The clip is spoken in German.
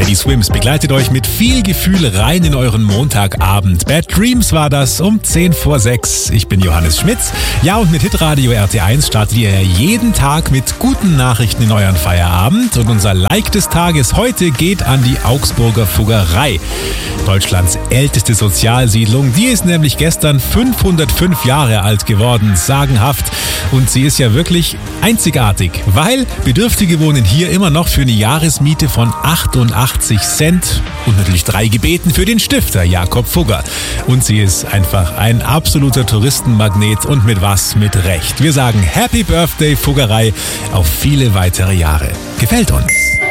Teddy Swims begleitet euch mit viel Gefühl rein in euren Montagabend. Bad Dreams war das um 5:10. Ich bin Johannes Schmitz. Ja, und mit Hitradio RT1 startet ihr jeden Tag mit guten Nachrichten in euren Feierabend. Und unser Like des Tages heute geht an die Augsburger Fuggerei. Deutschlands älteste Sozialsiedlung. Die ist nämlich gestern 505 Jahre alt geworden. Sagenhaft. Und sie ist ja wirklich einzigartig, weil Bedürftige wohnen hier immer noch für eine Jahresmiete von 88 Cent und natürlich 3 Gebeten für den Stifter Jakob Fugger. Und sie ist einfach ein absoluter Touristenmagnet und mit Recht. Wir sagen Happy Birthday Fuggerei auf viele weitere Jahre. Gefällt uns.